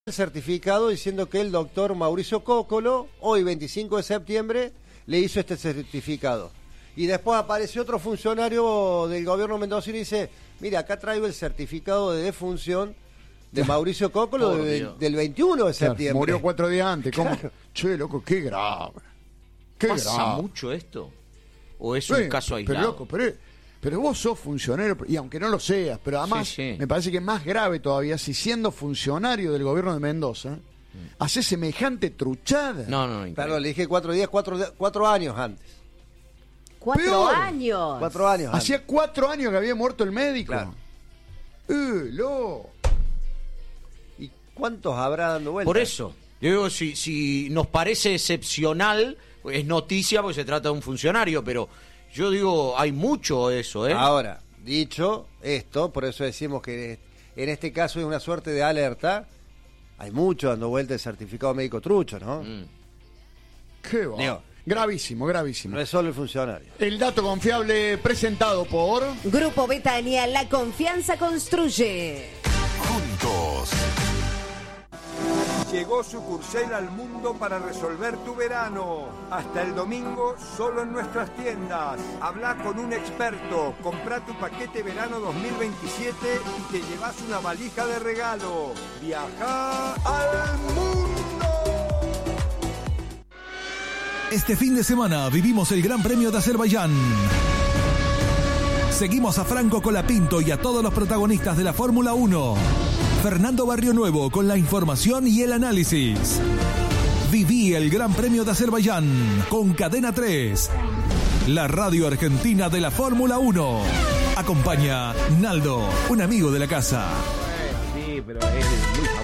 el certificado diciendo que el doctor Mauricio Cóccolo, hoy 25 de septiembre, le hizo este certificado. Y después apareció otro funcionario del gobierno mendocino y dice, mira, acá traigo el certificado de defunción de Mauricio Cóccolo del 21 de septiembre. Murió 4 días antes. ¿Cómo? Claro. Che, loco, qué grave. Qué ¿Pasa grave. mucho esto? ¿O es un caso aislado? Pero, loco, pero vos sos funcionario, y aunque no lo seas, pero además me parece que es más grave todavía si siendo funcionario del gobierno de Mendoza, hace semejante truchada. No. Perdón, le dije 4 días, 4 años antes. ¿4 años? 4 años antes. Hacía 4 años que había muerto el médico. Claro. ¿Y cuántos habrá dando vueltas? Por eso, yo digo, si nos parece excepcional, es noticia porque se trata de un funcionario, pero yo digo, hay mucho eso, ¿eh? Ahora, dicho esto, por eso decimos que en este caso es una suerte de alerta, hay mucho dando vuelta el certificado médico trucho, ¿no? Qué va. Gravísimo. No es solo el funcionario. El dato confiable presentado por Grupo Betania, la confianza construye. Juntos. Llegó Sucursel al mundo para resolver tu verano. Hasta el domingo, solo en nuestras tiendas. Habla con un experto, compra tu paquete verano 2027 y te llevas una valija de regalo. Viaja al mundo. Este fin de semana vivimos el Gran Premio de Azerbaiyán. Seguimos a Franco Colapinto y a todos los protagonistas de la Fórmula 1. Fernando Barrionuevo con la información y el análisis. Viví el Gran Premio de Azerbaiyán con Cadena 3, la radio argentina de la Fórmula 1. Acompaña Naldo, un amigo de la casa. Sí, pero es muy